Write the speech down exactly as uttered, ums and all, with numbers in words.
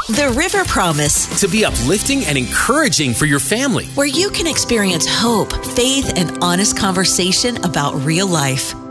The River Promise, to be uplifting and encouraging for your family. where you can experience hope, faith, and honest conversation about real life.